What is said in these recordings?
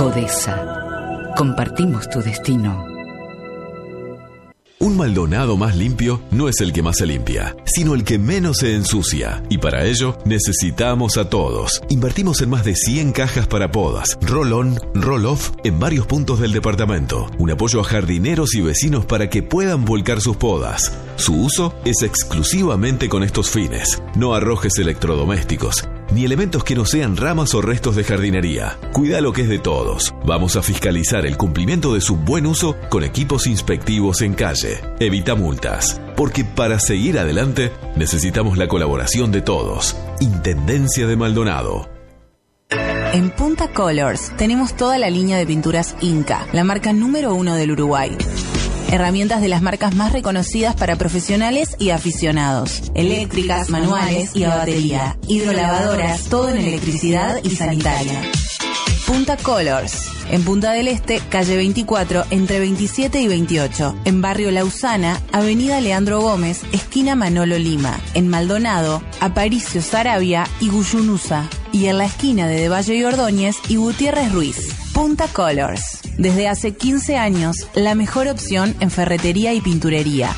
Odesa. Compartimos tu destino. Un Maldonado más limpio no es el que más se limpia, sino el que menos se ensucia. Y para ello, necesitamos a todos. Invertimos en más de 100 cajas para podas, roll-on, roll-off en varios puntos del departamento. Un apoyo a jardineros y vecinos para que puedan volcar sus podas. Su uso es exclusivamente con estos fines. No arrojes electrodomésticos, ni elementos que no sean ramas o restos de jardinería. Cuida lo que es de todos. Vamos a fiscalizar el cumplimiento de su buen uso con equipos inspectivos en calle. Evita multas, porque para seguir adelante necesitamos la colaboración de todos. Intendencia de Maldonado. En Punta Colors tenemos toda la línea de pinturas Inca, la marca número 1 del Uruguay. Herramientas de las marcas más reconocidas para profesionales y aficionados. Eléctricas, manuales y a batería. Hidrolavadoras, todo en electricidad y sanitaria. Punta Colors. En Punta del Este, calle 24, entre 27 y 28. En Barrio Lausana, avenida Leandro Gómez, esquina Manolo Lima. En Maldonado, Aparicio Saravia y Guyunusa. Y en la esquina de Valle y Ordóñez y Gutiérrez Ruiz. Punta Colors. Desde hace 15 años, la mejor opción en ferretería y pinturería.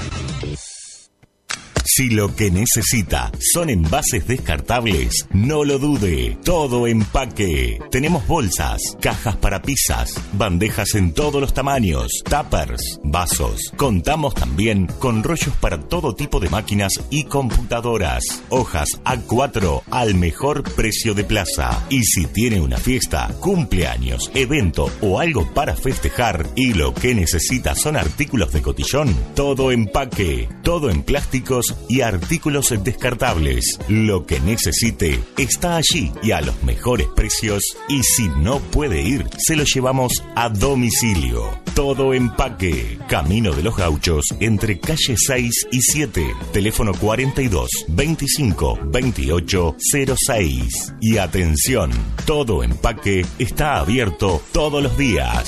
Si lo que necesita son envases descartables, no lo dude. Todo Empaque. Tenemos bolsas, cajas para pizzas, bandejas en todos los tamaños, tuppers, vasos. Contamos también con rollos para todo tipo de máquinas y computadoras. Hojas A4 al mejor precio de plaza. Y si tiene una fiesta, cumpleaños, evento o algo para festejar y lo que necesita son artículos de cotillón, Todo Empaque. Todo en plásticos y artículos descartables. Lo que necesite está allí y a los mejores precios, y si no puede ir, se lo llevamos a domicilio. Todo Empaque. Camino de los Gauchos, entre calle 6 y 7. Teléfono 42 25 28 06. Y atención, Todo Empaque está abierto todos los días.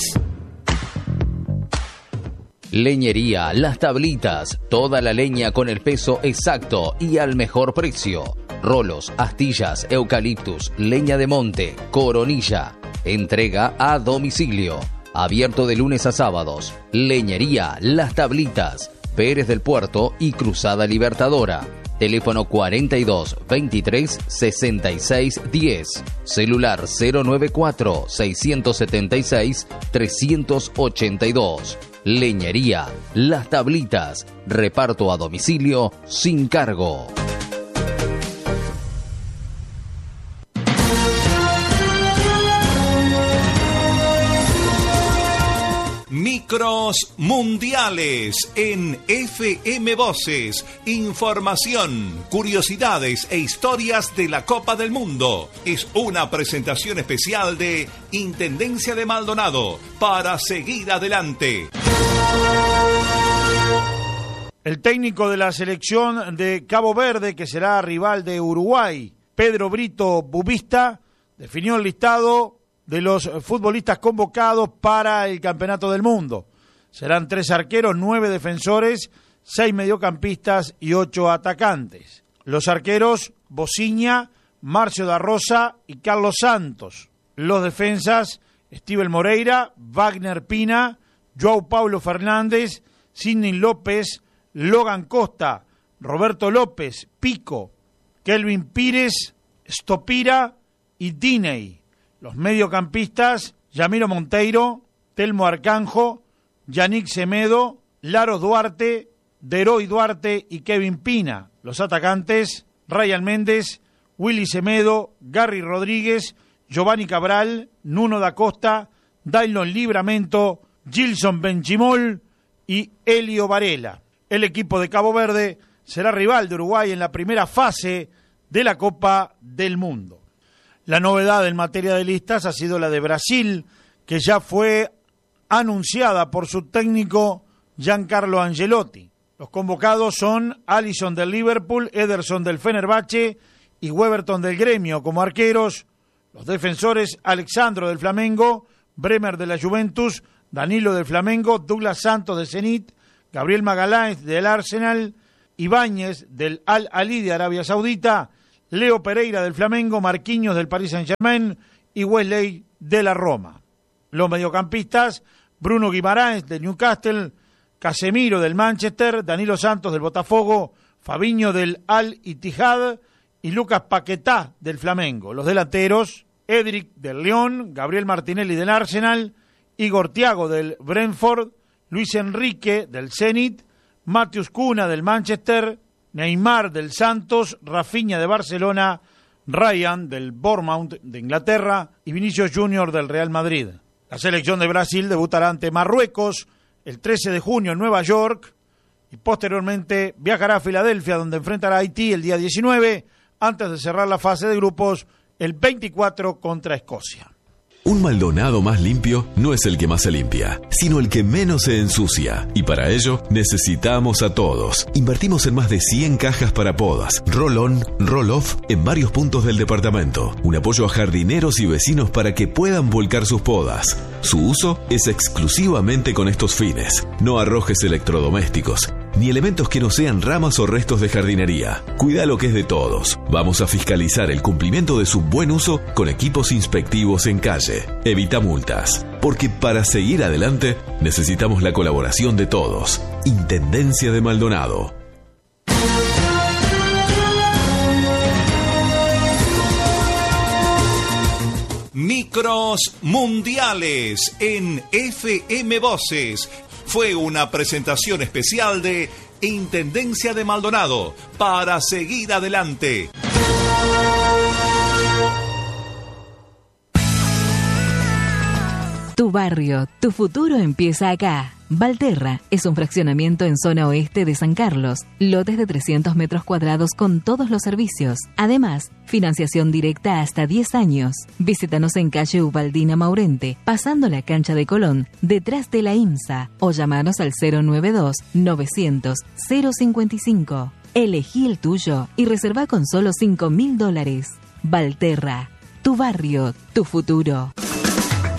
Leñería Las Tablitas, toda la leña con el peso exacto y al mejor precio. Rolos, astillas, eucaliptus, leña de monte, coronilla. Entrega a domicilio. Abierto de lunes a sábados. Leñería Las Tablitas, Pérez del Puerto y Cruzada Libertadora. Teléfono 42 23 66 10. Celular 094 676 382. Leñería Las Tablitas. Reparto a domicilio sin cargo. Micros mundiales en FM Voces. Información, curiosidades e historias de la Copa del Mundo. Es una presentación especial de Intendencia de Maldonado para seguir adelante. El técnico de la selección de Cabo Verde, que será rival de Uruguay, Pedro Brito Bubista, definió el listado de los futbolistas convocados para el Campeonato del Mundo. Serán 3 arqueros, 9 defensores, 6 mediocampistas y 8 atacantes. Los arqueros, Bociña, Marcio da Rosa y Carlos Santos. Los defensas, Estíbal Moreira, Wagner Pina, João Paulo Fernández, Sidney López, Logan Costa, Roberto López, Pico, Kelvin Pires, Stopira y Diney. Los mediocampistas, Yamiro Monteiro, Telmo Arcanjo, Yannick Semedo, Laros Duarte, Deroy Duarte y Kevin Pina. Los atacantes, Ryan Méndez, Willy Semedo, Gary Rodríguez, Giovanni Cabral, Nuno da Costa, Dailon Libramento, Gilson Benchimol y Elio Varela. El equipo de Cabo Verde será rival de Uruguay en la primera fase de la Copa del Mundo. La novedad en materia de listas ha sido la de Brasil, que ya fue anunciada por su técnico Giancarlo Ancelotti. Los convocados son Alisson del Liverpool, Ederson del Fenerbahce y Weberton del Gremio como arqueros. Los defensores, Alexandro del Flamengo, Bremer de la Juventus, Danilo del Flamengo, Douglas Santos del Zenit, Gabriel Magaláes del Arsenal, Ibáñez del Al-Ahly de Arabia Saudita, Leo Pereira del Flamengo, Marquinhos del Paris Saint-Germain y Wesley de la Roma. Los mediocampistas, Bruno Guimarães del Newcastle, Casemiro del Manchester, Danilo Santos del Botafogo, Fabinho del Al-Ittihad y Lucas Paquetá del Flamengo. Los delanteros, Edric del Lyon, Gabriel Martinelli del Arsenal, Igor Thiago del Brentford, Luis Enrique del Zenit, Matheus Cunha del Manchester, Neymar del Santos, Rafinha de Barcelona, Ryan del Bournemouth de Inglaterra y Vinicius Junior del Real Madrid. La selección de Brasil debutará ante Marruecos el 13 de junio en Nueva York y posteriormente viajará a Filadelfia, donde enfrentará a Haití el día 19, antes de cerrar la fase de grupos el 24 contra Escocia. Un Maldonado más limpio no es el que más se limpia, sino el que menos se ensucia. Y para ello necesitamos a todos. Invertimos en más de 100 cajas para podas, roll-on, roll-off en varios puntos del departamento. Un apoyo a jardineros y vecinos para que puedan volcar sus podas. Su uso es exclusivamente con estos fines. No arrojes electrodomésticos, ni elementos que no sean ramas o restos de jardinería. Cuida lo que es de todos. Vamos a fiscalizar el cumplimiento de su buen uso con equipos inspectivos en calle. Evita multas, porque para seguir adelante necesitamos la colaboración de todos. Intendencia de Maldonado. Micros Mundiales en FM Voces. Fue una presentación especial de Intendencia de Maldonado para seguir adelante. Tu barrio, tu futuro empieza acá. Valterra es un fraccionamiento en zona oeste de San Carlos, lotes de 300 metros cuadrados con todos los servicios. Además, financiación directa hasta 10 años. Visítanos en calle Ubaldina Maurente, pasando la cancha de Colón, detrás de la IMSA, o llamanos al 092-900-055. Elegí el tuyo y reserva con solo $5.000. Valterra, tu barrio, tu futuro.